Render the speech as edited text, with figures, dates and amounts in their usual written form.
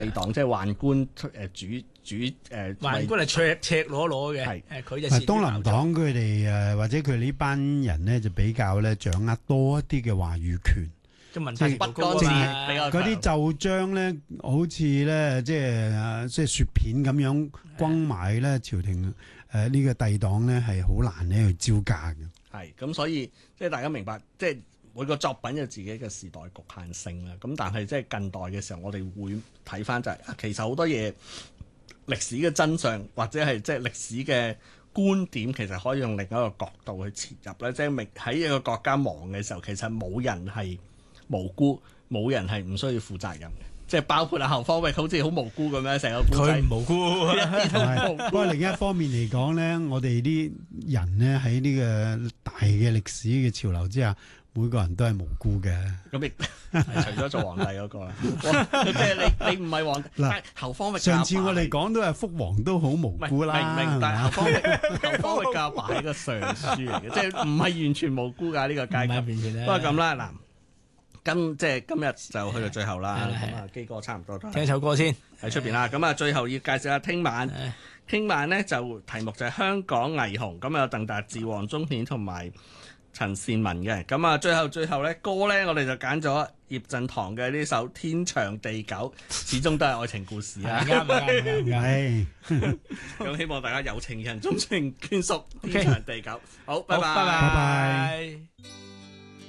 黨，即係宦官宦官係赤裸裸嘅， 係佢就東林黨佢哋或者佢呢班人咧就比較咧掌握多一啲嘅話語權。 即係文化不干涉比較嗰啲奏章咧，好似咧即係雪片咁樣轟埋咧朝廷呢個帝黨咧係好難咧去招架嘅。 係咁，所以即係大家明白，即係每個作品有自己嘅時代局限性啦。咁但係即係近代嘅時候，我哋會睇翻就係其實好多嘢歷史嘅真相或者係即係歷史嘅觀點，其實可以用另一個角度去切入咧。即係喺一個國家亡嘅時候，其實冇人係無辜，冇人係唔需要負責任嘅，即係包括阿侯方域好似好無辜咁樣，成個故仔佢唔無辜， 一啲都唔無辜。 不過另一方面嚟講咧，我哋啲人咧喺呢個大嘅歷史嘅潮流之下，每個人都係無辜嘅。 咁亦除咗做皇帝嗰個啦，即係你唔係皇帝。 嗱， 侯方域上次我哋講都係福王都好無辜啦， 明，但係侯係方域嘅阿爸係個尚書嚟嘅，即係唔係完全無辜㗎呢個階級。不過咁啦，嗱。即係今日就去到最後啦，咁啊基哥差唔多都聽首歌先喺出邊啦。咁啊最後要介紹下聽晚咧就題目就係香港霓虹，咁有鄧達智、黃宗顯同埋陳善文嘅。咁啊最後咧歌咧我哋就揀咗葉振棠嘅呢首《天長地久》，始終都係愛情故事啊。 啱。 咁希望大家有情人終成眷屬，天長地久。好，拜拜。 拜拜。